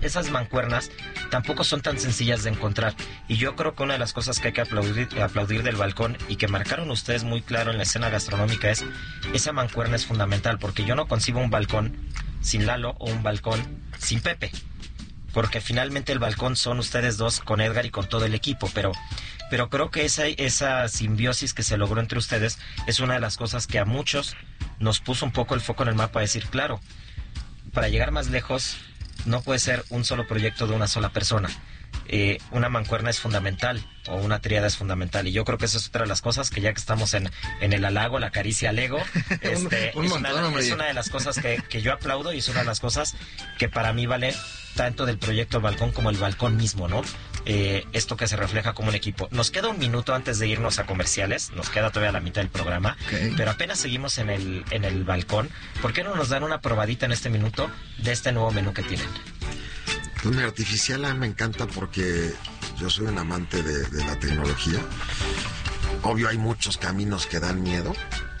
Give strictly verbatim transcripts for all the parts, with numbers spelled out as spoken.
esas mancuernas tampoco son tan sencillas de encontrar. Y yo creo que una de las cosas que hay que aplaudir, aplaudir del balcón y que marcaron ustedes muy claro en la escena gastronómica es esa mancuerna es fundamental, porque yo no concibo un balcón sin Lalo o un balcón sin Pepe. Porque finalmente el balcón son ustedes dos con Edgar y con todo el equipo, pero, pero creo que esa, esa simbiosis que se logró entre ustedes es una de las cosas que a muchos nos puso un poco el foco en el mapa, decir, claro, para llegar más lejos no puede ser un solo proyecto de una sola persona. Eh, una mancuerna es fundamental, o una tríada es fundamental, y yo creo que esa es otra de las cosas que ya que estamos en, en el halago, la caricia al ego, este, un, un es, montón, una, es una de las cosas que, que yo aplaudo, y es una de las cosas que para mí vale tanto del proyecto El Balcón como el balcón mismo, ¿no? Eh, esto que se refleja como un equipo. Nos queda un minuto antes de irnos a comerciales, nos queda todavía la mitad del programa, okay, pero apenas seguimos en el, en el balcón. ¿Por qué no nos dan una probadita en este minuto de este nuevo menú que tienen? Pues mi artificial me encanta porque yo soy un amante de, de la tecnología. Obvio hay muchos caminos que dan miedo.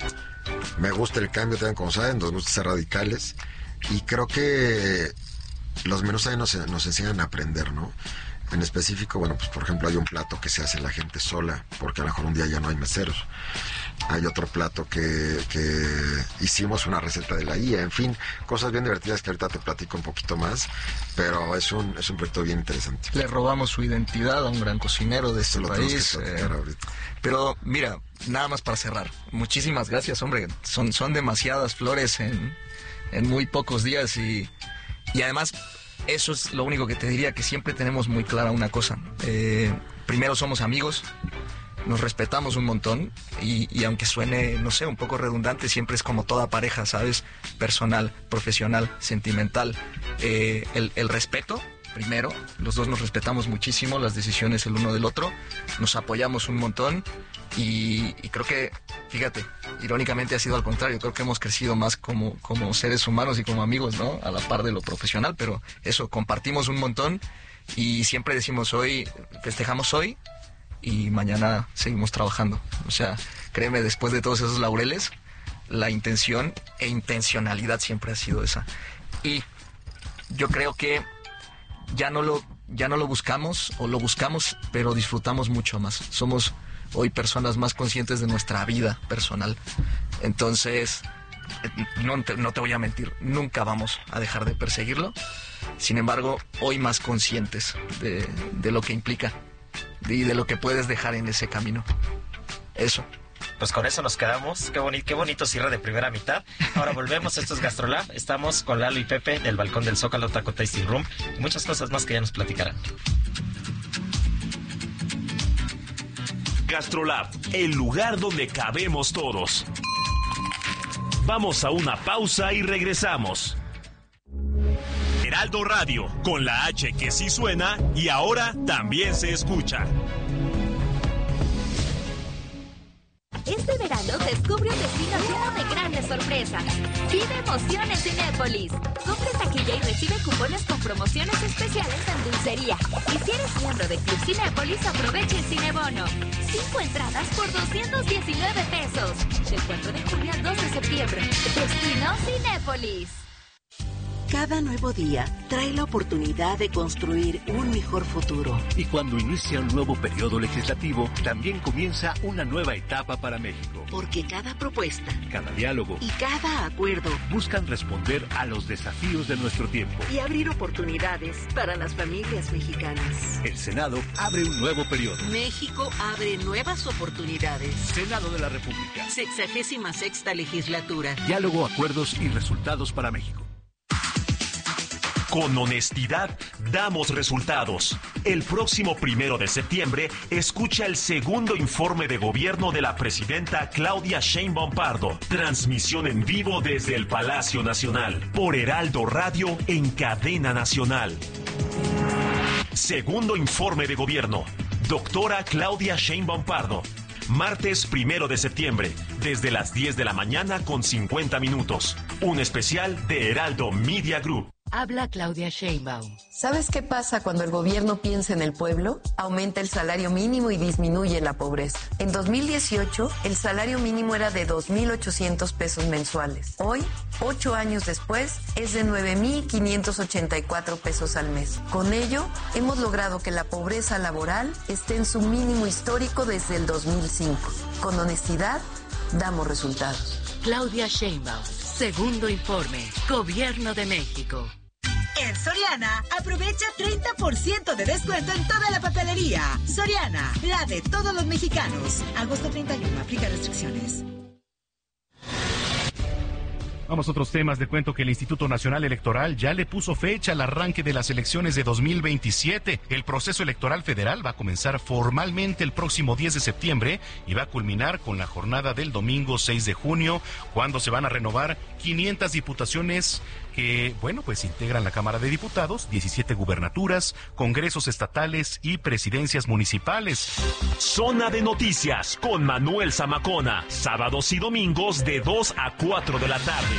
Me gusta el cambio también, como saben, nos gusta ser radicales. Y creo que los menús también nos, nos enseñan a aprender, ¿no? En específico, bueno, pues por ejemplo hay un plato que se hace la gente sola, porque a lo mejor un día ya no hay meseros. Hay otro plato que, que hicimos una receta de la I A, en fin, cosas bien divertidas que ahorita te platico un poquito más, pero es un, es un proyecto bien interesante. Le robamos su identidad a un gran cocinero de este Eso país. Eh, pero mira, nada más para cerrar, muchísimas gracias, hombre, son, son demasiadas flores en, en muy pocos días y, y además eso es lo único que te diría, que siempre tenemos muy clara una cosa. Eh, primero somos amigos, nos respetamos un montón y, y aunque suene, no sé, un poco redundante, siempre es como toda pareja, ¿sabes? Personal, profesional, sentimental. Eh, el, el respeto, primero, los dos nos respetamos muchísimo las decisiones el uno del otro, nos apoyamos un montón y, y creo que, fíjate, irónicamente ha sido al contrario, creo que hemos crecido más como, como seres humanos y como amigos, ¿no? A la par de lo profesional, pero eso, compartimos un montón y siempre decimos hoy, festejamos hoy, y mañana seguimos trabajando. O sea, créeme, después de todos esos laureles, la intención e intencionalidad siempre ha sido esa. Y yo creo que ya no lo, ya no lo buscamos, o lo buscamos, pero disfrutamos mucho más. Somos hoy personas más conscientes de nuestra vida personal. Entonces, no te, no te voy a mentir, nunca vamos a dejar de perseguirlo. Sin embargo, hoy más conscientes de, de lo que implica y de lo que puedes dejar en ese camino. Eso. Pues con eso nos quedamos. Qué bonito, qué bonito cierre de primera mitad. Ahora volvemos, esto es Gastrolab. Estamos con Lalo y Pepe del Balcón del Zócalo Taco Tasting Room y muchas cosas más que ya nos platicarán. Gastrolab, el lugar donde cabemos todos. Vamos a una pausa y regresamos. Heraldo Radio, con la H que sí suena y ahora también se escucha. Este verano descubre un destino lleno de grandes sorpresas. Vive emoción en Cinépolis. Compra taquilla y recibe cupones con promociones especiales en dulcería. Y si eres miembro de Club Cinépolis, aprovecha el Cinebono. Cinco entradas por doscientos diecinueve pesos. Del cuatro de julio al dos de septiembre. Destino Cinépolis. Cada nuevo día trae la oportunidad de construir un mejor futuro. Y cuando inicia un nuevo periodo legislativo, también comienza una nueva etapa para México. Porque cada propuesta, cada diálogo y cada acuerdo buscan responder a los desafíos de nuestro tiempo y abrir oportunidades para las familias mexicanas. El Senado abre un nuevo periodo. México abre nuevas oportunidades. Senado de la República. Sexagésima sexta legislatura. Diálogo, acuerdos y resultados para México. Con honestidad, damos resultados. El próximo primero de septiembre, escucha el segundo informe de gobierno de la presidenta Claudia Sheinbaum Pardo. Transmisión en vivo desde el Palacio Nacional, por Heraldo Radio en cadena nacional. Segundo informe de gobierno. Doctora Claudia Sheinbaum Pardo. Martes primero de septiembre, desde las diez de la mañana con cincuenta minutos. Un especial de Heraldo Media Group. Habla Claudia Sheinbaum. ¿Sabes qué pasa cuando el gobierno piensa en el pueblo? Aumenta el salario mínimo y disminuye la pobreza. En dos mil dieciocho, el salario mínimo era de dos mil ochocientos pesos mensuales. Hoy, ocho años después, es de nueve mil quinientos ochenta y cuatro pesos al mes. Con ello, hemos logrado que la pobreza laboral esté en su mínimo histórico desde el dos mil cinco. Con honestidad, damos resultados. Claudia Sheinbaum. Segundo informe. Gobierno de México. En Soriana, aprovecha treinta por ciento de descuento en toda la papelería. Soriana, la de todos los mexicanos. Agosto treinta y uno, aplica restricciones. Vamos a otros temas. Le cuento que el Instituto Nacional Electoral ya le puso fecha al arranque de las elecciones de dos mil veintisiete. El proceso electoral federal va a comenzar formalmente el próximo diez de septiembre y va a culminar con la jornada del domingo seis de junio, cuando se van a renovar quinientas diputaciones que, bueno, pues integran la Cámara de Diputados, diecisiete gubernaturas, congresos estatales y presidencias municipales. Zona de Noticias con Manuel Zamacona, sábados y domingos de dos a cuatro de la tarde.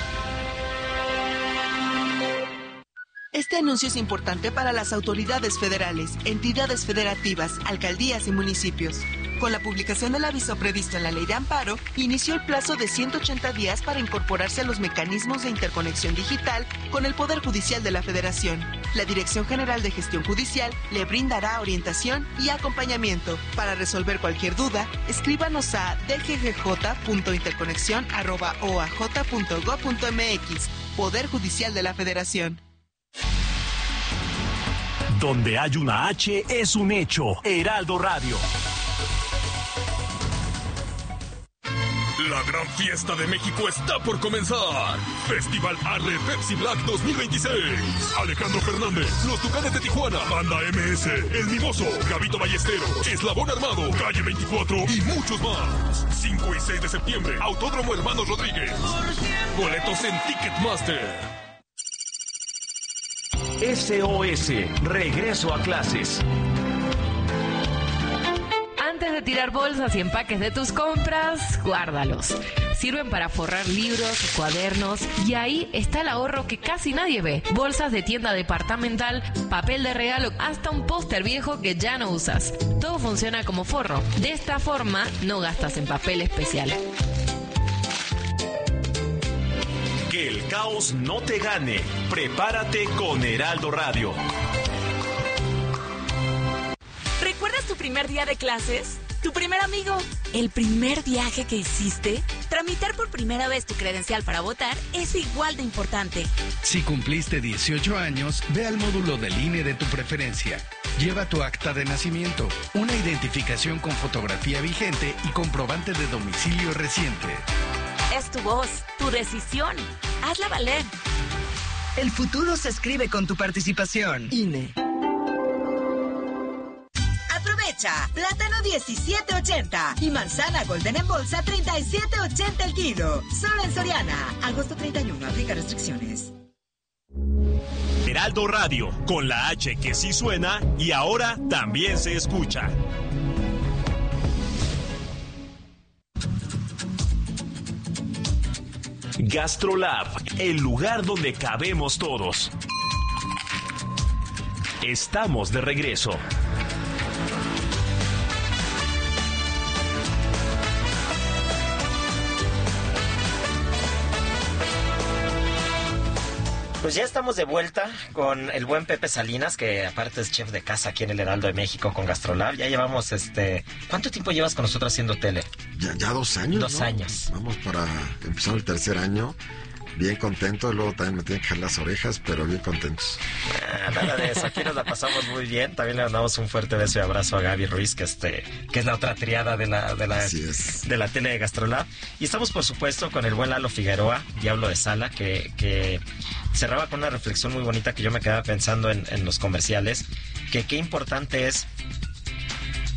Este anuncio es importante para las autoridades federales, entidades federativas, alcaldías y municipios. Con la publicación del aviso previsto en la Ley de Amparo, inició el plazo de ciento ochenta días para incorporarse a los mecanismos de interconexión digital con el Poder Judicial de la Federación. La Dirección General de Gestión Judicial le brindará orientación y acompañamiento. Para resolver cualquier duda, escríbanos a d g g j punto interconexión arroba o a j punto gob punto m x. Poder Judicial de la Federación. Donde hay una H es un hecho. Heraldo Radio. La gran fiesta de México está por comenzar. Festival Arre Pepsi Black dos mil veintiséis. Alejandro Fernández, Los Tucanes de Tijuana, Banda M S, El Mimoso, Gabito Ballesteros, Eslabón Armado, Calle veinticuatro y muchos más. cinco y seis de septiembre, Autódromo Hermanos Rodríguez. Boletos en Ticketmaster. S O S, regreso a clases. Antes de tirar bolsas y empaques de tus compras, guárdalos. Sirven para forrar libros, cuadernos y ahí está el ahorro que casi nadie ve. Bolsas de tienda departamental, papel de regalo, hasta un póster viejo que ya no usas. Todo funciona como forro. De esta forma no gastas en papel especial. Que el caos no te gane. Prepárate con Heraldo Radio. ¿Recuerdas tu primer día de clases? ¿Tu primer amigo? ¿El primer viaje que hiciste? Tramitar por primera vez tu credencial para votar es igual de importante. Si cumpliste dieciocho años, ve al módulo del I N E de tu preferencia. Lleva tu acta de nacimiento, una identificación con fotografía vigente y comprobante de domicilio reciente. Es tu voz, tu decisión. Hazla valer. El futuro se escribe con tu participación. I N E. Aprovecha, plátano diecisiete ochenta y manzana golden en bolsa treinta y siete ochenta el kilo. Solo en Soriana. Agosto treinta y uno, aplica restricciones. Heraldo Radio, con la H que sí suena y ahora también se escucha. GastroLab, el lugar donde cabemos todos. Estamos de regreso. Pues ya estamos de vuelta con el buen Pepe Salinas, que aparte es chef de casa aquí en el Heraldo de México con GastroLab. Ya llevamos, este... ¿cuánto tiempo llevas con nosotros haciendo tele? Ya, ya dos años, Dos ¿no? años. Vamos para empezar el tercer año. Bien contento, luego también me tienen que jalar las orejas, pero bien contentos. Ah, nada de eso, aquí nos la pasamos muy bien. También le mandamos un fuerte beso y abrazo a Gaby Ruiz, que este, que es la otra triada de la, de la, de la tele de GastroLab. Y estamos, por supuesto, con el buen Lalo Figueroa, Diablo de Sala, que, que cerraba con una reflexión muy bonita que yo me quedaba pensando en, en los comerciales, que qué importante es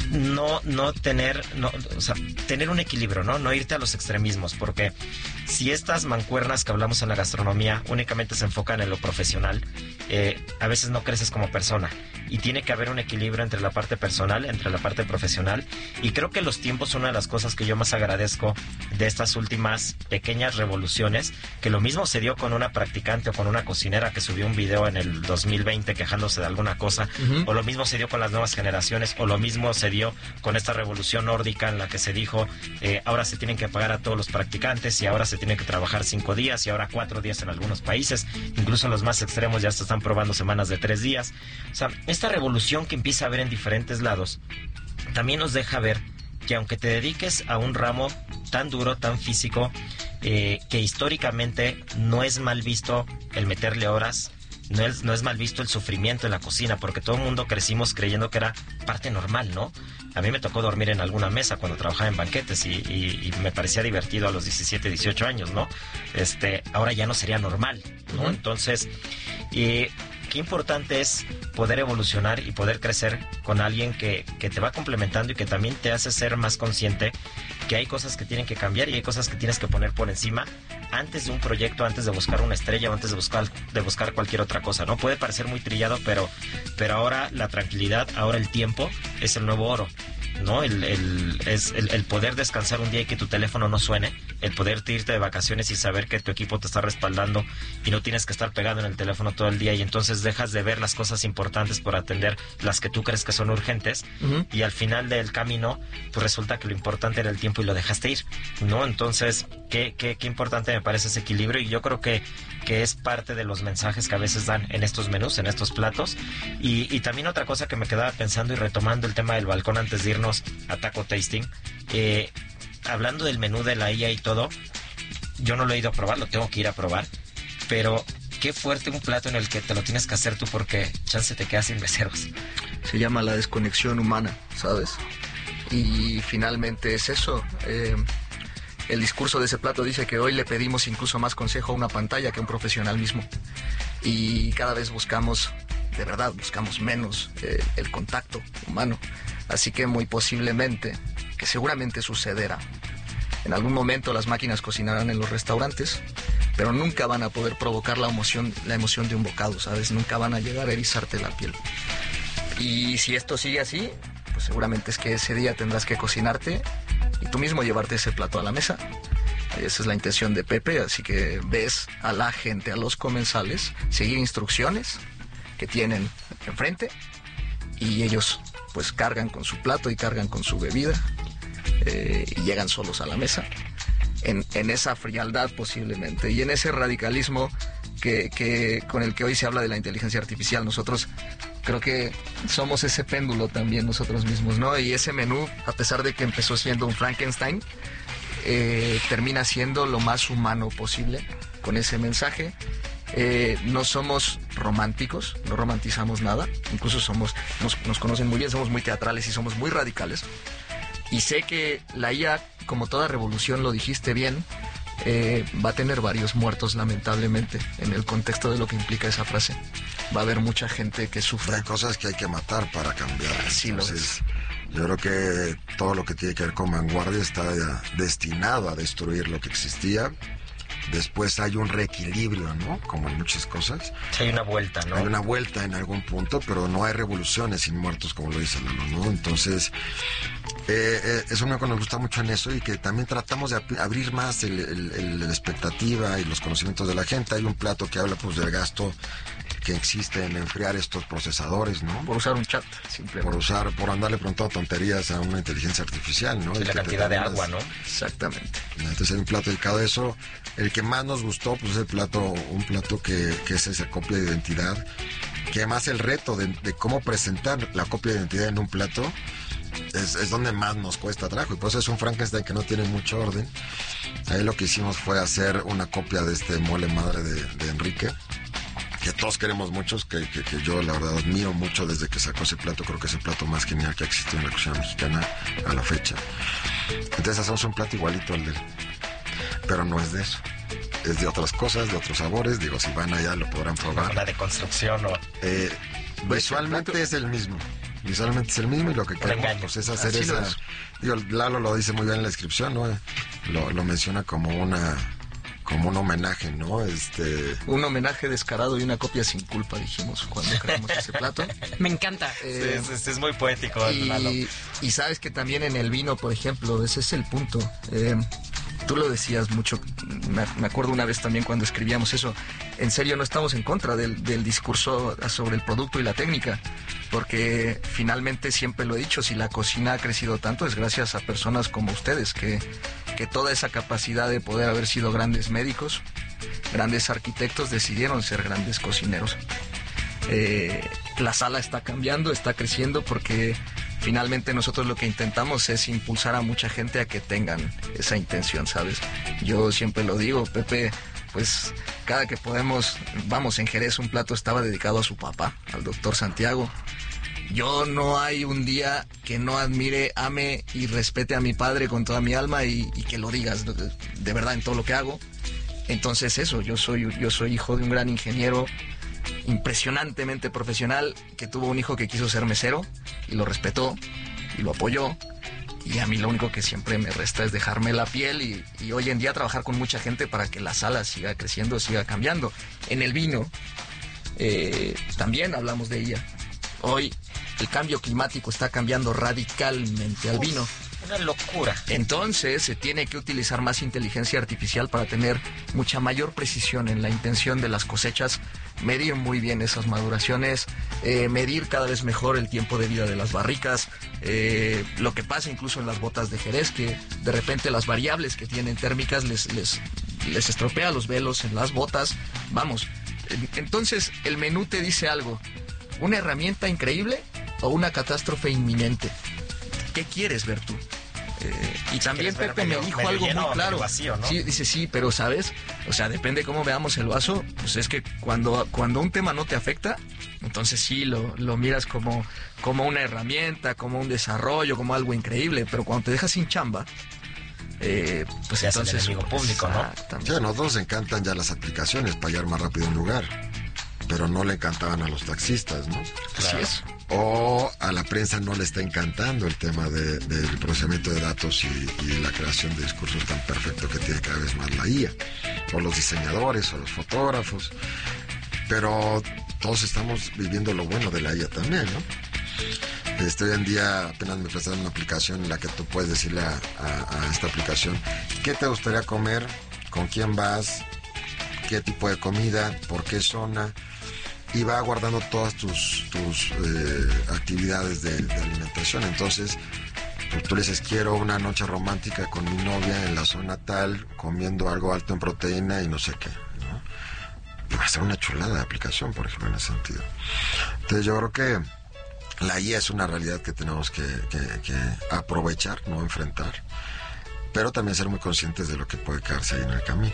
no no tener no, o sea, tener un equilibrio, no no irte a los extremismos, porque si estas mancuernas que hablamos en la gastronomía únicamente se enfocan en lo profesional, eh, a veces no creces como persona, y tiene que haber un equilibrio entre la parte personal, entre la parte profesional, y creo que los tiempos son una de las cosas que yo más agradezco de estas últimas pequeñas revoluciones, que lo mismo se dio con una practicante o con una cocinera que subió un video en el dos mil veinte quejándose de alguna cosa, uh-huh. o lo mismo se dio con las nuevas generaciones, o lo mismo se dio con esta revolución nórdica en la que se dijo eh, ahora se tienen que pagar a todos los practicantes, y ahora se tiene que trabajar cinco días y ahora cuatro días en algunos países, incluso en los más extremos ya se están probando semanas de tres días. O sea, esta revolución que empieza a haber en diferentes lados también nos deja ver que aunque te dediques a un ramo tan duro, tan físico, eh, que históricamente no es mal visto el meterle horas, no es, no es mal visto el sufrimiento en la cocina, porque todo el mundo crecimos creyendo que era parte normal, ¿no? A mí me tocó dormir en alguna mesa cuando trabajaba en banquetes y, y, y me parecía divertido a los diecisiete, dieciocho años, ¿no? Este, ahora ya no sería normal, ¿no? Uh-huh. Entonces, eh, qué importante es poder evolucionar y poder crecer con alguien que, que te va complementando y que también te hace ser más consciente que hay cosas que tienen que cambiar y hay cosas que tienes que poner por encima antes de un proyecto, antes de buscar una estrella o antes de buscar, de buscar cualquier otra cosa, ¿no? Puede parecer muy trillado, pero, pero ahora la tranquilidad, ahora el tiempo es el nuevo oro, ¿no? El, el, es el, el poder descansar un día y que tu teléfono no suene, el poder irte de vacaciones y saber que tu equipo te está respaldando y no tienes que estar pegado en el teléfono todo el día, y entonces dejas de ver las cosas importantes por atender las que tú crees que son urgentes, uh-huh. y al final del camino pues resulta que lo importante era el tiempo y lo dejaste ir, ¿no? Entonces qué, qué, qué importante me parece ese equilibrio, y yo creo que, que es parte de los mensajes que a veces dan en estos menús, en estos platos. Y, y también otra cosa que me quedaba pensando y retomando el tema del balcón antes de irnos a Taco Tasting, eh, hablando del menú de la I A y todo, yo no lo he ido a probar, lo tengo que ir a probar, pero qué fuerte un plato en el que te lo tienes que hacer tú porque chance te quedas sin meseros. Se llama la desconexión humana, ¿sabes? Y finalmente es eso. Eh, el discurso de ese plato dice que hoy le pedimos incluso más consejo a una pantalla que a un profesional mismo, y cada vez buscamos, de verdad, buscamos menos eh, el contacto humano. Así que muy posiblemente, que seguramente sucederá, en algún momento las máquinas cocinarán en los restaurantes, pero nunca van a poder provocar la emoción, la emoción de un bocado, ¿sabes? Nunca van a llegar a erizarte la piel. Y si esto sigue así, pues seguramente es que ese día tendrás que cocinarte y tú mismo llevarte ese plato a la mesa. Esa es la intención de Pepe, así que ves a la gente, a los comensales, seguir instrucciones que tienen enfrente, y ellos pues cargan con su plato y cargan con su bebida, eh, y llegan solos a la mesa, en, en esa frialdad posiblemente, y en ese radicalismo que, que con el que hoy se habla de la inteligencia artificial. Nosotros creo que somos ese péndulo también nosotros mismos, ¿no? Y ese menú, a pesar de que empezó siendo un Frankenstein, eh, termina siendo lo más humano posible con ese mensaje. Eh, no somos románticos, no romantizamos nada, incluso somos, nos, nos conocen muy bien, somos muy teatrales y somos muy radicales. Y sé que la I A, como toda revolución, lo dijiste bien, eh, va a tener varios muertos, lamentablemente, en el contexto de lo que implica esa frase. Va a haber mucha gente que sufra. Hay cosas que hay que matar para cambiar. Así lo es. Yo creo que todo lo que tiene que ver con vanguardia está destinado a destruir lo que existía. Después hay un reequilibrio, ¿no? Como en muchas cosas. Sí, hay una vuelta, ¿no? Hay una vuelta en algún punto, pero no hay revoluciones sin muertos, como lo dice Lalo, ¿no? Entonces, eh, eh, es una cosa que nos gusta mucho en eso, y que también tratamos de ap- abrir más el, el, el, la expectativa y los conocimientos de la gente. Hay un plato que habla, pues, del gasto que existe en enfriar estos procesadores, ¿no? Por usar un chat, simplemente. Por usar, por andarle preguntando tonterías a una inteligencia artificial, ¿no? Y la cantidad de agua, ¿no? Exactamente. Entonces hay un plato dedicado a eso. El que más nos gustó, pues, es el plato, un plato que, que es esa copia de identidad, que además el reto de, de cómo presentar la copia de identidad en un plato es, es donde más nos cuesta trabajo, y por eso es un Frankenstein que no tiene mucho orden. Ahí lo que hicimos fue hacer una copia de este mole madre de, de Enrique, que todos queremos muchos, que, que, que yo la verdad admiro mucho desde que sacó ese plato. Creo que es el plato más genial que ha existido en la cocina mexicana a la fecha. Entonces hacemos un plato igualito al de él, pero no es de eso, es de otras cosas, de otros sabores. Digo, si van allá lo podrán probar. La de construcción o... Eh, visualmente es el mismo, visualmente es el mismo y lo que queremos pues, es hacer Así esa... lo es. Digo, Lalo lo dice muy bien en la descripción, ¿no? Lo, lo menciona como una... como un homenaje, ¿no? Este... Un homenaje descarado y una copia sin culpa, dijimos, cuando creamos ese plato. Me encanta. Eh, sí, es, es muy poético. Y, Lalo. y sabes que también en el vino, por ejemplo, ese es el punto. Eh, tú lo decías mucho, me, me acuerdo una vez también cuando escribíamos eso. En serio, no estamos en contra del, del discurso sobre el producto y la técnica, porque finalmente siempre lo he dicho, si la cocina ha crecido tanto es gracias a personas como ustedes, que, que toda esa capacidad de poder haber sido grandes médicos, grandes arquitectos, decidieron ser grandes cocineros. Eh, la sala está cambiando, está creciendo porque finalmente nosotros lo que intentamos es impulsar a mucha gente a que tengan esa intención, ¿sabes? Yo siempre lo digo, Pepe, pues cada que podemos, vamos, en Jerez un plato estaba dedicado a su papá, al doctor Santiago. Yo no hay un día que no admire, ame y respete a mi padre con toda mi alma y, y que lo digas de, de verdad en todo lo que hago. Entonces eso, yo soy, yo soy hijo de un gran ingeniero impresionantemente profesional que tuvo un hijo que quiso ser mesero y lo respetó y lo apoyó. Y a mí lo único que siempre me resta es dejarme la piel y, y hoy en día trabajar con mucha gente para que la sala siga creciendo, siga cambiando. En el vino, eh, también hablamos de ella. Hoy el cambio climático está cambiando radicalmente al vino. Una locura. Entonces se tiene que utilizar más inteligencia artificial para tener mucha mayor precisión en la intención de las cosechas, medir muy bien esas maduraciones, eh, medir cada vez mejor el tiempo de vida de las barricas, eh, lo que pasa incluso en las botas de Jerez, que de repente las variables que tienen térmicas les, les, les estropea los velos en las botas. Vamos, entonces el menú te dice algo, una herramienta increíble o una catástrofe inminente. ¿Qué quieres ver tú? Eh, y también Pepe medio, me dijo algo muy claro. Vacío, ¿no? Sí, dice sí, pero ¿sabes? O sea, depende cómo veamos el vaso. Pues es que cuando, cuando un tema no te afecta, entonces sí lo, lo miras como, como una herramienta, como un desarrollo, como algo increíble. Pero cuando te dejas sin chamba, eh, pues ya entonces... Es el enemigo público, ¿no? Sí, a nosotros nos encantan ya las aplicaciones para llegar más rápido a un lugar. Pero no le encantaban a los taxistas, ¿no? Así es. O a la prensa no le está encantando el tema de, del procesamiento de datos y, y la creación de discursos tan perfecto que tiene cada vez más la I A, o los diseñadores, o los fotógrafos, pero todos estamos viviendo lo bueno de la I A también, ¿no? Este, hoy en día apenas me prestaron una aplicación en la que tú puedes decirle a, a, a esta aplicación qué te gustaría comer, con quién vas, qué tipo de comida, por qué zona, y va guardando todas tus, tus eh, actividades de, de alimentación. Entonces, pues tú le dices, quiero una noche romántica con mi novia en la zona tal, comiendo algo alto en proteína y no sé qué, ¿no? Y va a ser una chulada de aplicación, por ejemplo, en ese sentido. Entonces, yo creo que la I A es una realidad que tenemos que, que, que aprovechar, no enfrentar, pero también ser muy conscientes de lo que puede quedarse ahí en el camino.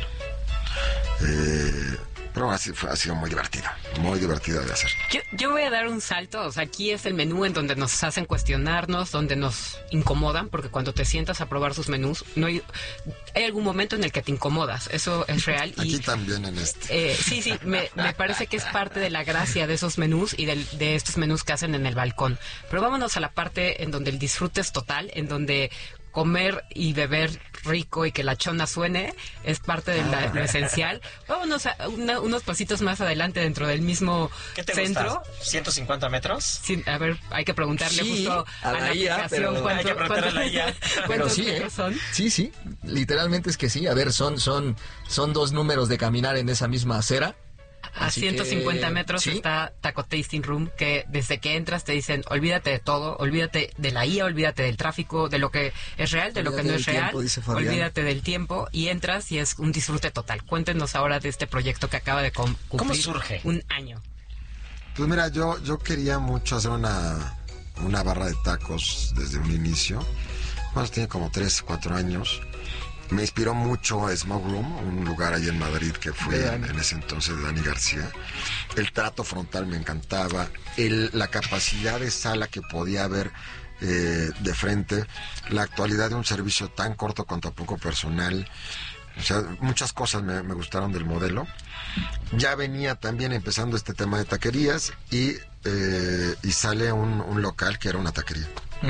Eh... Pero ha sido, ha sido muy divertido, muy divertido de hacer. Yo, yo voy a dar un salto, o sea, aquí es el menú en donde nos hacen cuestionarnos, donde nos incomodan, porque cuando te sientas a probar sus menús, no hay, hay algún momento en el que te incomodas, eso es real. Aquí y, también en este. Eh, sí, sí, me, me parece que es parte de la gracia de esos menús y de, de estos menús que hacen en el balcón. Pero vámonos a la parte en donde el disfrute es total, en donde comer y beber rico y que la chona suene es parte de la, lo esencial. Vámonos a una, unos pasitos más adelante dentro del mismo ¿Qué te centro. Gusta? ¿ciento cincuenta metros? Sí, a ver, hay que preguntarle sí, justo a, a la, la I A, aplicación pero... cuánto, hay que preguntarle a la I A. Pero sí, ¿eh? son. Sí, sí, literalmente es que sí. A ver, son, son, son dos números de caminar en esa misma acera. A Así ciento cincuenta que, metros ¿sí? está Taco Tasting Room, que desde que entras te dicen, olvídate de todo, olvídate de la I A, olvídate del tráfico, de lo que es real, de olvídate lo que no es real, tiempo, olvídate del tiempo, y entras y es un disfrute total. Cuéntenos ahora de este proyecto que acaba de cumplir ¿Cómo surge? un año. Pues mira, yo, yo quería mucho hacer una, una barra de tacos desde un inicio. Bueno, tiene como tres, cuatro años. Me inspiró mucho Smoke Room, un lugar ahí en Madrid que fui en, en ese entonces de Dani García. El trato frontal me encantaba, el, la capacidad de sala que podía haber eh, de frente, la actualidad de un servicio tan corto con tan poco personal. O sea, muchas cosas me, me gustaron del modelo. Ya venía también empezando este tema de taquerías y eh, y sale un, un local que era una taquería.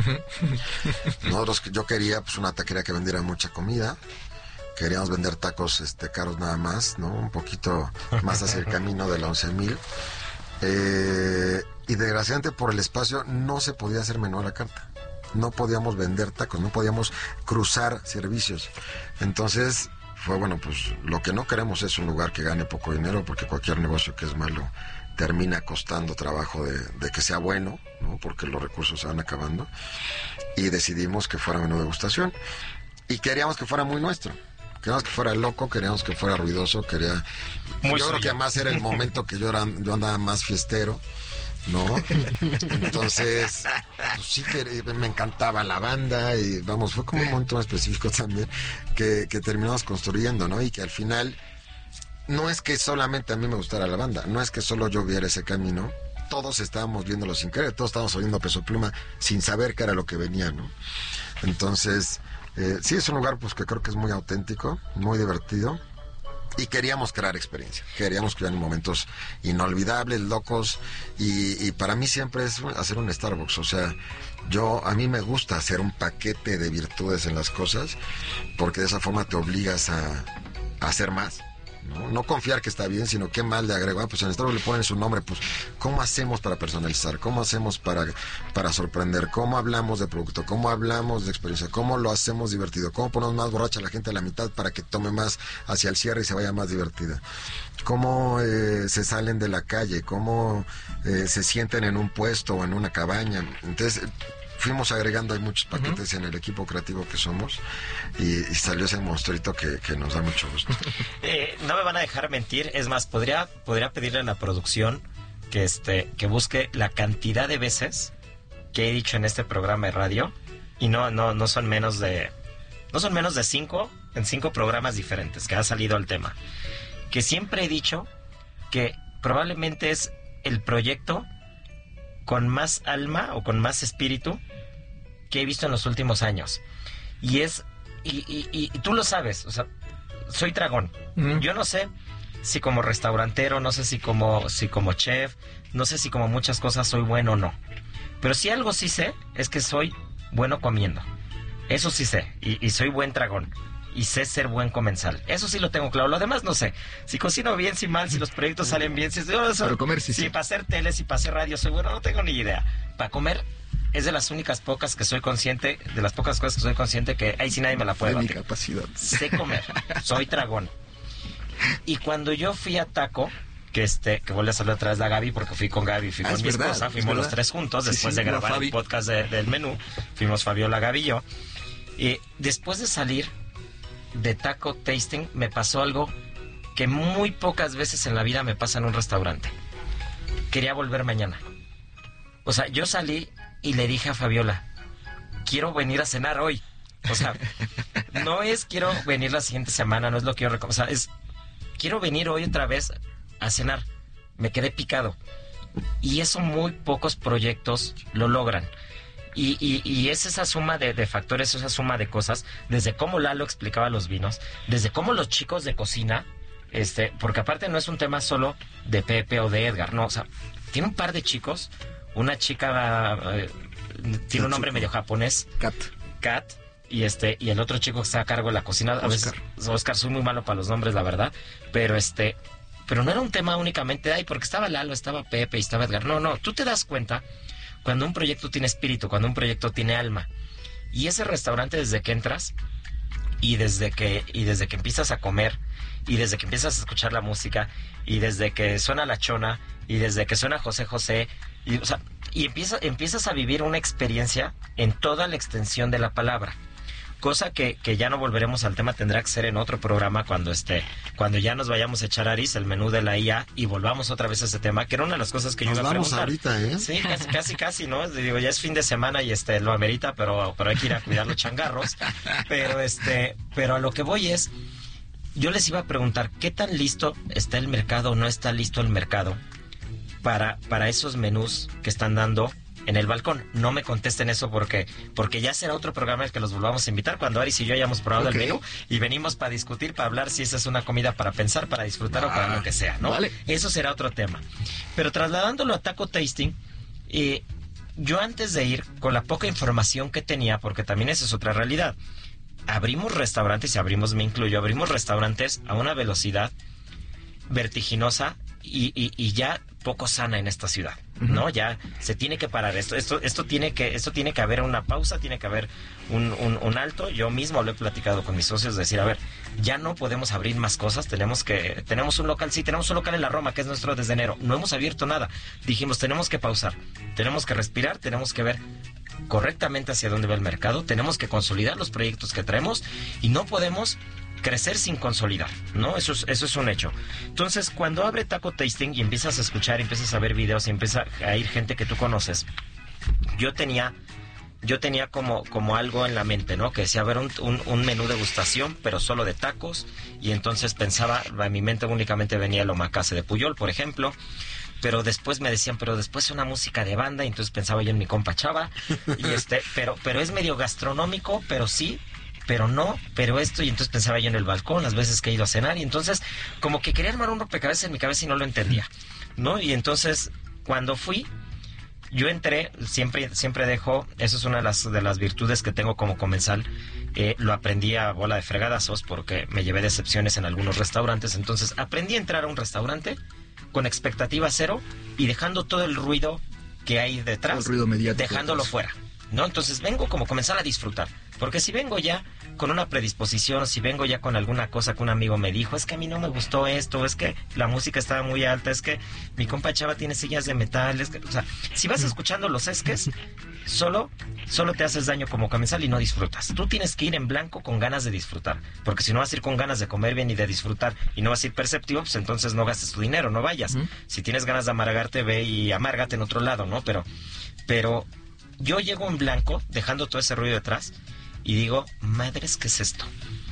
Nosotros, yo quería pues una taquería que vendiera mucha comida. Queríamos vender tacos este, caros nada más, ¿no? Un poquito más hacia el camino de la once mil. Eh, y desgraciadamente por el espacio no se podía hacer menú a la carta. No podíamos vender tacos, no podíamos cruzar servicios. Entonces fue, bueno, pues lo que no queremos es un lugar que gane poco dinero, porque cualquier negocio que es malo termina costando trabajo de, de que sea bueno, ¿no? Porque los recursos se van acabando. Y decidimos que fuera menú degustación. Y queríamos que fuera muy nuestro. Queríamos que fuera loco, queríamos que fuera ruidoso, quería... Muy yo suyo. Creo que además era el momento que yo, era, yo andaba más fiestero, ¿no? Entonces, pues sí que me encantaba la banda y vamos, fue como un momento más específico también que, que terminamos construyendo, ¿no? Y que al final, no es que solamente a mí me gustara la banda, no es que solo yo viera ese camino, todos estábamos viéndolo sin querer, todos estábamos oyendo Peso Pluma sin saber qué era lo que venía, ¿no? Entonces, eh, sí es un lugar pues que creo que es muy auténtico, muy divertido. Y queríamos crear experiencia, queríamos crear momentos inolvidables, locos, y, y para mí siempre es hacer un Starbucks, o sea, yo, a mí me gusta hacer un paquete de virtudes en las cosas, porque de esa forma te obligas a, a hacer más, ¿no? No confiar que está bien, sino qué mal le agrego. Ah, pues en Starbucks le ponen su nombre, pues ¿cómo hacemos para personalizar? ¿Cómo hacemos para, para sorprender? ¿Cómo hablamos de producto? ¿Cómo hablamos de experiencia? ¿Cómo lo hacemos divertido? ¿Cómo ponemos más borracha a la gente a la mitad para que tome más hacia el cierre y se vaya más divertida? ¿Cómo eh, se salen de la calle? ¿Cómo eh, se sienten en un puesto o en una cabaña? Entonces fuimos agregando, hay muchos paquetes uh-huh. en el equipo creativo que somos, y, y salió ese monstruito que, que nos da mucho gusto. Eh, no me van a dejar mentir, es más, podría, podría pedirle a la producción que, este, que busque la cantidad de veces que he dicho en este programa de radio, y no, no, no son menos de, no son menos de cinco, en cinco programas diferentes que ha salido el tema, que siempre he dicho que probablemente es el proyecto con más alma o con más espíritu que he visto en los últimos años. Y es, y, y, y, y tú lo sabes, o sea, soy dragón. Mm. Yo no sé si como restaurantero, no sé si como, si como chef, no sé si como muchas cosas soy bueno o no. Pero si algo sí sé, es que soy bueno comiendo. Eso sí sé, y, y soy buen dragón. Y sé ser buen comensal. Eso sí lo tengo claro. Lo demás no sé. Si cocino bien, si mal, si los proyectos salen bien, si... Oh, eso, para comer, sí, si sí. para hacer tele, si para hacer radio, soy bueno, no tengo ni idea. Para comer es de las únicas pocas que soy consciente, de las pocas cosas que soy consciente que ahí sí nadie me la puede batir. Mi capacidad. Sé comer. Soy dragón. Y cuando yo fui a Taco, que este, que vuelve a salir otra vez la Gaby, porque fui con Gaby, fui ah, con mi verdad, esposa, fuimos los tres juntos, sí, después sí, de grabar el podcast de, del menú, fuimos Fabiola, Gaby y yo. Y después de salir de Taco Tasting me pasó algo que muy pocas veces en la vida me pasa en un restaurante. Quería volver mañana. O sea, yo salí y le dije a Fabiola, quiero venir a cenar hoy. O sea, no es quiero venir la siguiente semana, no es lo que yo recomiendo. O sea, es quiero venir hoy otra vez a cenar. Me quedé picado. Y eso muy pocos proyectos lo logran. Y, y, y es esa suma de, de factores, esa suma de cosas, desde cómo Lalo explicaba los vinos, desde cómo los chicos de cocina, este, porque aparte no es un tema solo de Pepe o de Edgar, no, o sea, tiene un par de chicos, una chica eh, tiene un nombre medio japonés, Kat, Kat, y este, y el otro chico que está a cargo de la cocina, a veces, Oscar, soy muy malo para los nombres, la verdad, pero este, pero no era un tema únicamente de ahí, porque estaba Lalo, estaba Pepe y estaba Edgar, no, no, tú te das cuenta cuando un proyecto tiene espíritu, cuando un proyecto tiene alma. Y ese restaurante, desde que entras y desde que y desde que empiezas a comer y desde que empiezas a escuchar la música y desde que suena La Chona y desde que suena José José y, o sea, y empieza, empiezas a vivir una experiencia en toda la extensión de la palabra. Cosa que, que ya no volveremos al tema, tendrá que ser en otro programa cuando esté, cuando ya nos vayamos a echar Aris, el menú de la I A, y volvamos otra vez a ese tema, que era una de las cosas que nos yo iba a preguntar. Ahorita, ¿eh? Sí, casi, casi, casi, ¿no? Digo, ya es fin de semana y este lo amerita, pero, pero hay que ir a cuidar los changarros. Pero este, pero a lo que voy es, yo les iba a preguntar, ¿qué tan listo está el mercado o no está listo el mercado para, para esos menús que están dando en el balcón. No me contesten eso porque porque ya será otro programa el que los volvamos a invitar cuando Aris y yo hayamos probado okay. el menú y venimos para discutir, para hablar si esa es una comida para pensar, para disfrutar ah, o para lo que sea, ¿no? Vale. Eso será otro tema. Pero trasladándolo a Taco Tasting, eh, yo antes de ir, con la poca información que tenía, porque también esa es otra realidad, abrimos restaurantes, y abrimos, me incluyo, abrimos restaurantes a una velocidad vertiginosa y, y, y ya poco sana en esta ciudad, ¿no? Ya se tiene que parar esto, esto, esto tiene que, esto tiene que haber una pausa, tiene que haber un, un, un alto. Yo mismo lo he platicado con mis socios, de decir, a ver, ya no podemos abrir más cosas, tenemos que, tenemos un local, sí, tenemos un local en la Roma, que es nuestro desde enero, no hemos abierto nada. Dijimos, tenemos que pausar, tenemos que respirar, tenemos que ver correctamente hacia dónde va el mercado, tenemos que consolidar los proyectos que traemos y no podemos crecer sin consolidar, ¿no? Eso es, eso es un hecho. Entonces, cuando abre Taco Tasting y empiezas a escuchar, empiezas a ver videos y empieza a ir gente que tú conoces, yo tenía yo tenía como, como algo en la mente, ¿no? Que decía, a ver, un, un, un menú degustación, pero solo de tacos, y entonces pensaba, en mi mente únicamente venía el omakase de Puyol, por ejemplo, pero después me decían, pero después una música de banda, y entonces pensaba yo en mi compa Chava, y este, pero, pero es medio gastronómico, pero sí, pero no, pero esto, y entonces pensaba yo en el balcón, las veces que he ido a cenar, y entonces como que quería armar un rompecabezas en mi cabeza y no lo entendía, ¿no? Y entonces, cuando fui, yo entré, siempre siempre dejo, eso es una de las, de las virtudes que tengo como comensal, eh, lo aprendí a bola de fregadazos porque me llevé decepciones en algunos restaurantes, entonces aprendí a entrar a un restaurante con expectativa cero y dejando todo el ruido que hay detrás, el ruido mediático, dejándolo fuera, ¿no? Entonces vengo como comenzar a disfrutar, porque si vengo ya con una predisposición, si vengo ya con alguna cosa que un amigo me dijo, es que a mí no me gustó esto, es que la música estaba muy alta, es que mi compa Chava tiene sillas de metal, es que, o sea, si vas escuchando los esques, solo, solo te haces daño como comensal y no disfrutas. Tú tienes que ir en blanco con ganas de disfrutar, porque si no vas a ir con ganas de comer bien y de disfrutar y no vas a ir perceptivo, pues entonces no gastes tu dinero, no vayas. Uh-huh. Si tienes ganas de amargarte, ve y amárgate en otro lado, ¿no? Pero, pero yo llego en blanco, dejando todo ese ruido detrás, y digo, madres, ¿qué es esto?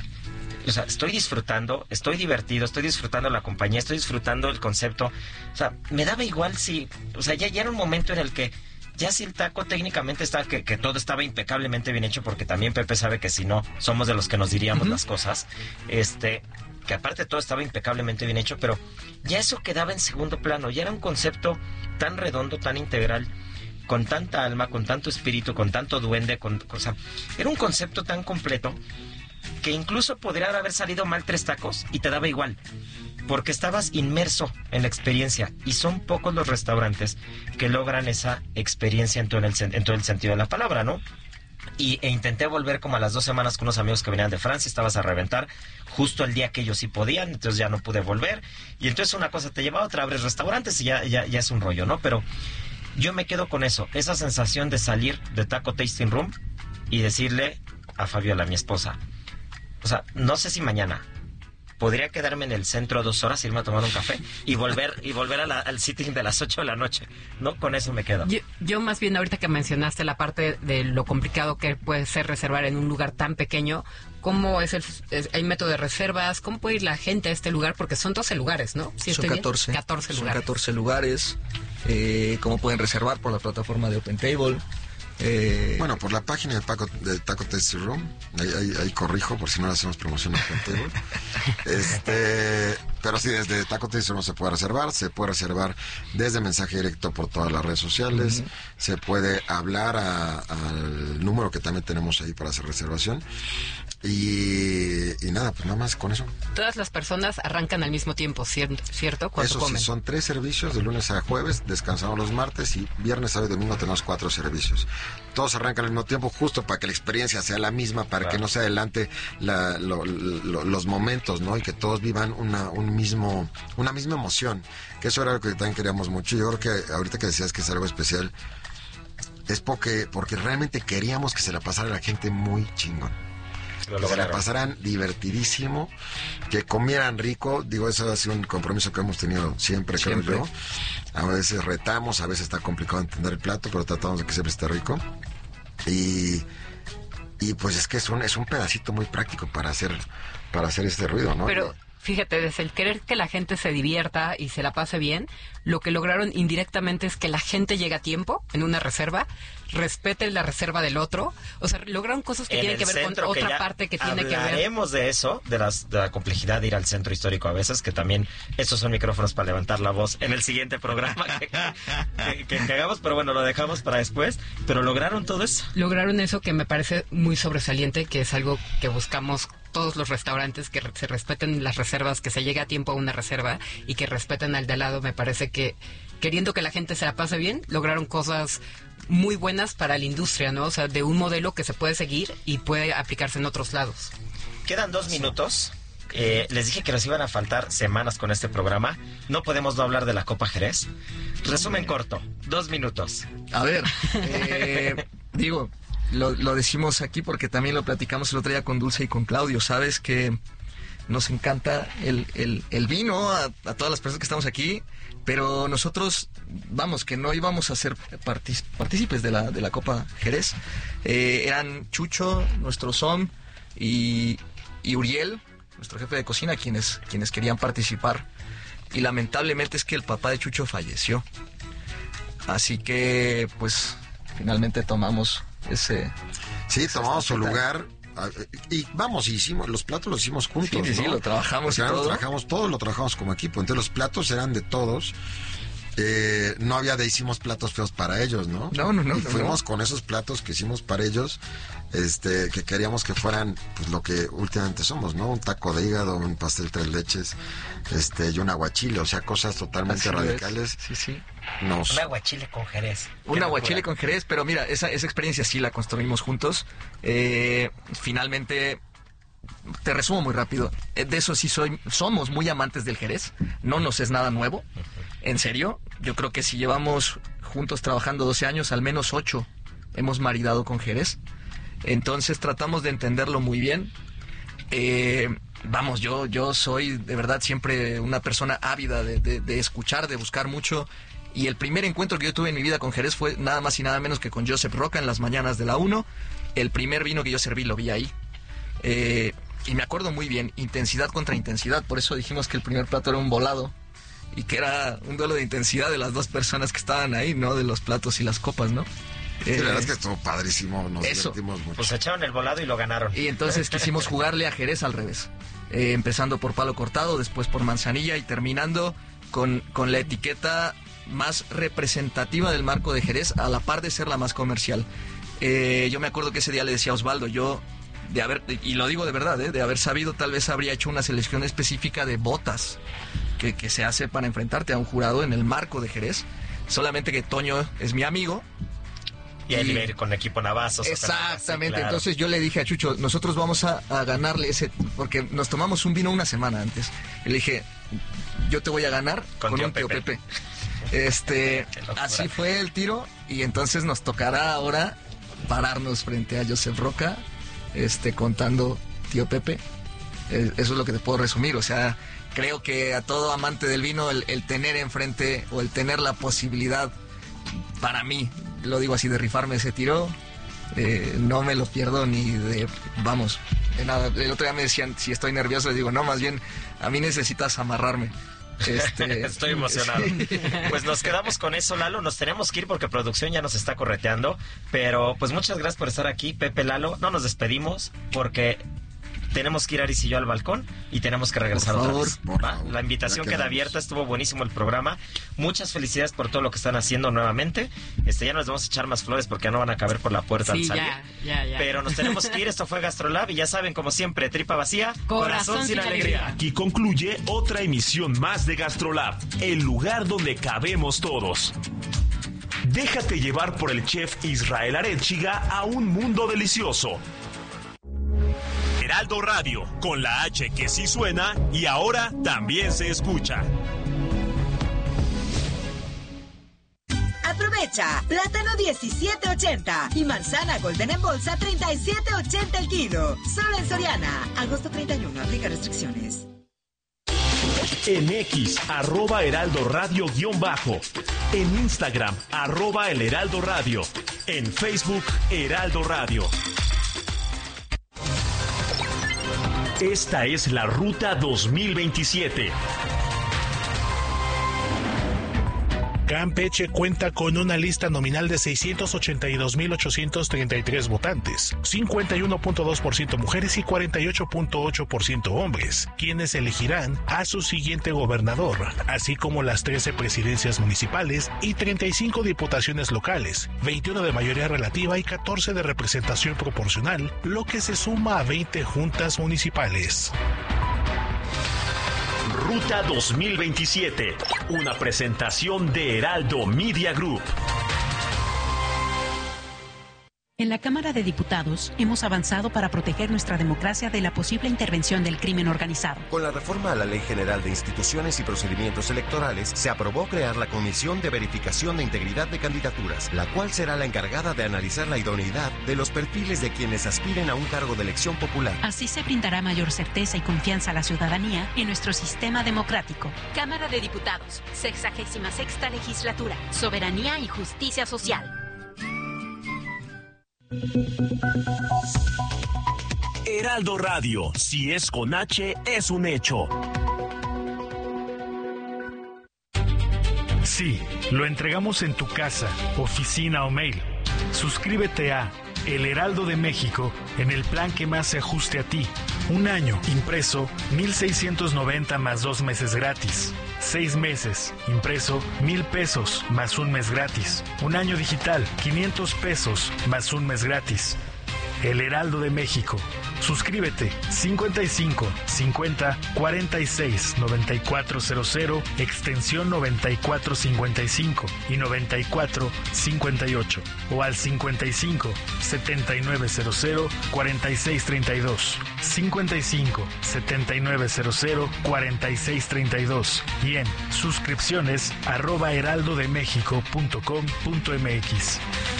O sea, estoy disfrutando, estoy divertido, estoy disfrutando la compañía, estoy disfrutando el concepto. O sea, me daba igual si... O sea, ya, ya era un momento en el que ya si el taco técnicamente estaba, que, que todo estaba impecablemente bien hecho, porque también Pepe sabe que si no, somos de los que nos diríamos uh-huh. las cosas, este, que aparte todo estaba impecablemente bien hecho, pero ya eso quedaba en segundo plano, ya era un concepto tan redondo, tan integral, con tanta alma, con tanto espíritu, con tanto duende, con, o sea, era un concepto tan completo que incluso podrían haber salido mal tres tacos y te daba igual, porque estabas inmerso en la experiencia, y son pocos los restaurantes que logran esa experiencia en todo el, en todo el sentido de la palabra, ¿no? Y, e intenté volver como a las dos semanas con unos amigos que venían de Francia, estabas a reventar justo el día que ellos sí podían, entonces ya no pude volver, y entonces una cosa te lleva a otra, abres restaurantes y ya, ya, ya es un rollo, ¿no? Pero yo me quedo con eso, esa sensación de salir de Taco Tasting Room y decirle a Fabiola, mi esposa, o sea, no sé si mañana podría quedarme en el centro dos horas, irme a tomar un café y volver y volver a la, al sitting de las ocho de la noche, ¿no? Con eso me quedo. Yo, yo más bien ahorita que mencionaste la parte de lo complicado que puede ser reservar en un lugar tan pequeño, ¿cómo es el es, hay método de reservas? ¿Cómo puede ir la gente a este lugar? Porque son doce lugares, ¿no? ¿Sí son catorce. catorce lugares. Son catorce lugares. Eh, ¿Cómo pueden reservar? Por la plataforma de OpenTable. Eh, bueno, por la página de Taco, de Taco Tasting Room, ahí, ahí, ahí corrijo por si no le hacemos promoción a OpenTable. este, pero sí, desde Taco Tasting Room se puede reservar, se puede reservar desde mensaje directo por todas las redes sociales, uh-huh. se puede hablar a, al número que también tenemos ahí para hacer reservación. Y, y nada, pues nada más con eso. Todas las personas arrancan al mismo tiempo, ¿cierto? ¿Cierto? ¿Cuánto Eso comen? Sí, son tres servicios de lunes a jueves, descansamos los martes, y viernes, sábado y domingo tenemos cuatro servicios. Todos arrancan al mismo tiempo, justo para que la experiencia sea la misma, para claro. que no se adelante la, lo, lo, los momentos, ¿no? Y que todos vivan una, un mismo, una misma emoción. Que eso era lo que también queríamos mucho. Yo creo que ahorita que decías que es algo especial, es porque, porque realmente queríamos que se la pasara a la gente muy chingón. Que se la pasaran divertidísimo, que comieran rico. Digo, eso ha sido un compromiso que hemos tenido siempre, siempre. creo yo. A veces retamos, a veces está complicado entender el plato, pero tratamos de que siempre esté rico. Y, y pues es que es un, es un pedacito muy práctico para hacer, para hacer este ruido, ¿no? Pero fíjate, desde el querer que la gente se divierta y se la pase bien, lo que lograron indirectamente es que la gente llegue a tiempo en una reserva, respete la reserva del otro. O sea, lograron cosas que en tienen que ver con otra parte que tiene que ver. Hablaremos de eso, de, las, de la complejidad de ir al centro histórico a veces, que también estos son micrófonos para levantar la voz en el siguiente programa que, que, que, que hagamos, pero bueno, lo dejamos para después. Pero lograron todo eso. Lograron eso que me parece muy sobresaliente, que es algo que buscamos todos los restaurantes, que se respeten las reservas, que se llegue a tiempo a una reserva y que respeten al de al lado. Me parece que, queriendo que la gente se la pase bien, lograron cosas muy buenas para la industria, ¿no? O sea, de un modelo que se puede seguir y puede aplicarse en otros lados. Quedan dos minutos. Eh, les dije que nos iban a faltar semanas con este programa. No podemos no hablar de la Copa Jerez. Resumen corto, dos minutos. A ver, eh, digo, lo, lo decimos aquí porque también lo platicamos el otro día con Dulce y con Claudio. Sabes que nos encanta el, el, el vino a, a todas las personas que estamos aquí, pero nosotros, vamos, que no íbamos a ser partic- partícipes de la, de la Copa Jerez. Eh, eran Chucho, nuestro Som, y, y Uriel, nuestro jefe de cocina, quienes, quienes querían participar. Y lamentablemente es que el papá de Chucho falleció. Así que, pues, finalmente tomamos ese... Sí, tomamos su lugar. Y vamos, hicimos los platos los hicimos juntos. Sí, sí, ¿no? sí, lo trabajamos y todo. Lo trabajamos todo, lo trabajamos como equipo. Entonces los platos eran de todos. Eh, no había de hicimos platos feos para ellos, ¿no? No, no, no. Y no, fuimos no. con esos platos que hicimos para ellos, este, que queríamos que fueran, pues, lo que últimamente somos, ¿no? Un taco de hígado, un pastel tres leches, este, y un aguachile, o sea, cosas totalmente Así radicales. Es. Sí, sí. Nos... Un aguachile con Jerez. Un aguachile con Jerez, pero mira, esa, esa experiencia sí la construimos juntos. Eh, finalmente, te resumo muy rápido. De eso sí soy, somos muy amantes del Jerez. No nos es nada nuevo. En serio, yo creo que si llevamos juntos trabajando doce años, al menos ocho hemos maridado con Jerez. Entonces tratamos de entenderlo muy bien. Eh, vamos, yo, yo soy de verdad siempre una persona ávida de, de, de escuchar, de buscar mucho. Y el primer encuentro que yo tuve en mi vida con Jerez fue nada más y nada menos que con Joseph Roca en las mañanas de la uno. El primer vino que yo serví lo vi ahí. Eh, y me acuerdo muy bien, intensidad contra intensidad. Por eso dijimos que el primer plato era un volado. Y que era un duelo de intensidad de las dos personas que estaban ahí, ¿no? De los platos y las copas, ¿no? Sí, eh, la verdad es que estuvo padrísimo, nos eso. divertimos mucho. Pues echaron el volado y lo ganaron. Y entonces quisimos jugarle a Jerez al revés. Eh, empezando por palo cortado, después por manzanilla y terminando con, con la etiqueta más representativa del marco de Jerez, a la par de ser la más comercial. Eh, yo me acuerdo que ese día le decía a Osvaldo, yo, de haber, y lo digo de verdad, ¿eh? de haber sabido, tal vez habría hecho una selección específica de botas que, que se hace para enfrentarte a un jurado en el marco de Jerez. Solamente que Toño es mi amigo. Y él iba a ir con equipo Navazos. Exactamente, sí, claro. Entonces yo le dije a Chucho, nosotros vamos a, a ganarle ese, porque nos tomamos un vino una semana antes. Y le dije, yo te voy a ganar con, con tío un tío Pepe. Pepe. Este, así fue el tiro, y entonces nos tocará ahora pararnos frente a Joseph Roca, este, contando tío Pepe. Eh, eso es lo que te puedo resumir, o sea, creo que a todo amante del vino el, el tener enfrente o el tener la posibilidad, para mí, lo digo así, de rifarme ese tiro, eh, no me lo pierdo ni de, vamos, de nada. El otro día me decían, si estoy nervioso, les digo, no, más bien, a mí necesitas amarrarme. Este... Estoy emocionado. Sí. Pues nos quedamos con eso, Lalo. Nos tenemos que ir porque producción ya nos está correteando. Pero pues muchas gracias por estar aquí, Pepe, Lalo. No nos despedimos porque tenemos que ir Aris y yo al balcón y tenemos que regresar por otra favor, vez. por ¿Va? favor. La invitación queda abierta, estuvo buenísimo el programa. Muchas felicidades por todo lo que están haciendo nuevamente. Este, ya nos vamos a echar más flores porque ya no van a caber por la puerta sí, al salir. Ya, ya, ya. Pero nos tenemos que ir. Esto fue Gastrolab y ya saben, como siempre, tripa vacía, corazón, corazón sin alegría. alegría. Aquí concluye otra emisión más de Gastrolab, el lugar donde cabemos todos. Déjate llevar por el chef Israel Arechiga a un mundo delicioso. Heraldo Radio, con la H que sí suena y ahora también se escucha. Aprovecha, plátano diecisiete ochenta y manzana golden en bolsa treinta y siete ochenta el kilo. Solo en Soriana. Agosto treinta y uno, aplica restricciones. En X, arroba Heraldo Radio guión bajo. En Instagram, arroba El Heraldo Radio. En Facebook, Heraldo Radio. Esta es la Ruta dos mil veintisiete. Campeche cuenta con una lista nominal de seiscientos ochenta y dos mil ochocientos treinta y tres votantes, cincuenta y uno punto dos por ciento mujeres y cuarenta y ocho punto ocho por ciento hombres, quienes elegirán a su siguiente gobernador, así como las trece presidencias municipales y treinta y cinco diputaciones locales, veintiuno de mayoría relativa y catorce de representación proporcional, lo que se suma a veinte juntas municipales. Ruta dos mil veintisiete, una presentación de Heraldo Media Group. En la Cámara de Diputados hemos avanzado para proteger nuestra democracia de la posible intervención del crimen organizado. Con la reforma a la Ley General de Instituciones y Procedimientos Electorales, se aprobó crear la Comisión de Verificación de Integridad de Candidaturas, la cual será la encargada de analizar la idoneidad de los perfiles de quienes aspiren a un cargo de elección popular. Así se brindará mayor certeza y confianza a la ciudadanía en nuestro sistema democrático. Cámara de Diputados, sexagésima sexta legislatura, soberanía y justicia social. Heraldo Radio, si es con H, es un hecho. Sí, lo entregamos en tu casa, oficina o mail. Suscríbete a El Heraldo de México en el plan que más se ajuste a ti. Un año, impreso, mil seiscientos noventa más dos meses gratis. Seis meses, impreso, mil pesos más un mes gratis. Un año digital, quinientos pesos más un mes gratis. El Heraldo de México. Suscríbete cincuenta y cinco cincuenta cuarenta y seis noventa y cuatro cero cero, extensión noventa y cuatro cincuenta y cinco y noventa y cuatro cincuenta y ocho o al cincuenta y cinco setenta y nueve cero cero cuarenta y seis treinta y dos, cincuenta y cinco setenta y nueve cero cero cuarenta y seis treinta y dos y en suscripciones arroba heraldodemexico.com.mx.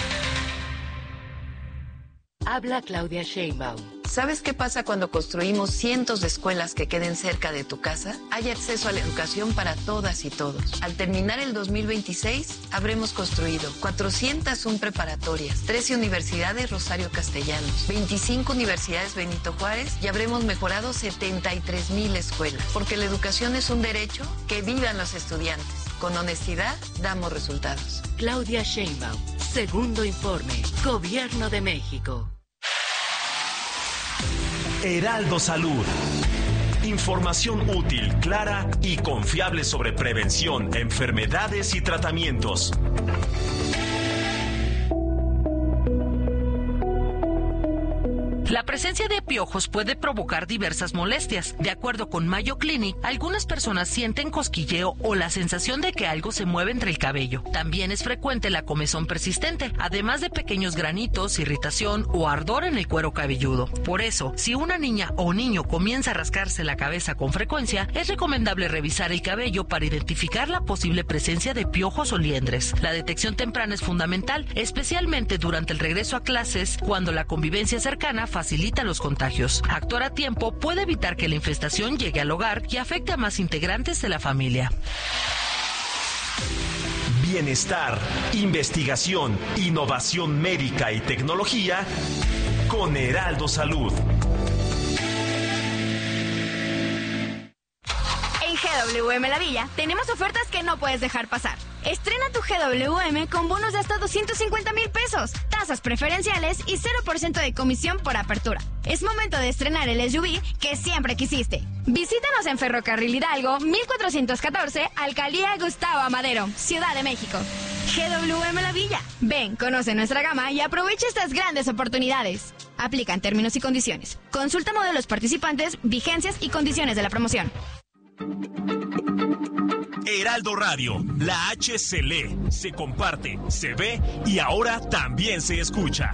Habla Claudia Sheinbaum. ¿Sabes qué pasa cuando construimos cientos de escuelas que queden cerca de tu casa? Hay acceso a la educación para todas y todos. Al terminar el dos mil veintiséis, habremos construido cuatrocientas una preparatorias, trece universidades Rosario Castellanos, veinticinco universidades Benito Juárez y habremos mejorado setenta y tres mil escuelas. Porque la educación es un derecho, que vivan los estudiantes. Con honestidad, damos resultados. Claudia Sheinbaum, segundo informe, Gobierno de México. Heraldo Salud. Información útil, clara y confiable sobre prevención, enfermedades y tratamientos. La presencia de piojos puede provocar diversas molestias. De acuerdo con Mayo Clinic, algunas personas sienten cosquilleo o la sensación de que algo se mueve entre el cabello. También es frecuente la comezón persistente, además de pequeños granitos, irritación o ardor en el cuero cabelludo. Por eso, si una niña o niño comienza a rascarse la cabeza con frecuencia, es recomendable revisar el cabello para identificar la posible presencia de piojos o liendres. La detección temprana es fundamental, especialmente durante el regreso a clases, cuando la convivencia cercana facilita los contagios. Actuar a tiempo puede evitar que la infestación llegue al hogar y afecte a más integrantes de la familia. Bienestar, investigación, innovación médica y tecnología con Heraldo Salud. En G W M La Villa tenemos ofertas que no puedes dejar pasar. Estrena tu G W M con bonos de hasta doscientos cincuenta mil pesos, tasas preferenciales y cero por ciento de comisión por apertura. Es momento de estrenar el S U V que siempre quisiste. Visítanos en Ferrocarril Hidalgo, mil cuatrocientos catorce, Alcaldía Gustavo Amadero, Ciudad de México. G W M La Villa. Ven, conoce nuestra gama y aprovecha estas grandes oportunidades. Aplica en términos y condiciones. Consulta modelos participantes, vigencias y condiciones de la promoción. Heraldo Radio, la H se lee, se comparte, se ve y ahora también se escucha.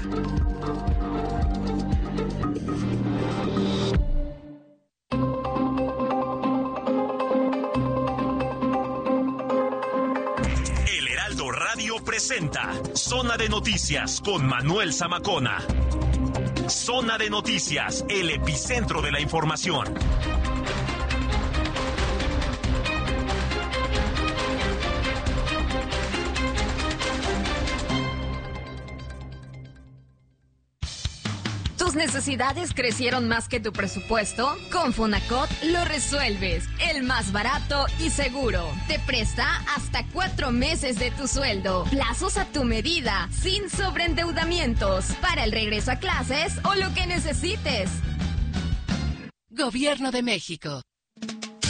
El Heraldo Radio presenta Zona de Noticias con Manuel Zamacona. Zona de Noticias, el epicentro de la información. Tu ¿Tus necesidades crecieron más que tu presupuesto? Con Fonacot lo resuelves. El más barato y seguro. Te presta hasta cuatro meses de tu sueldo. Plazos a tu medida, sin sobreendeudamientos. Para el regreso a clases o lo que necesites. Gobierno de México.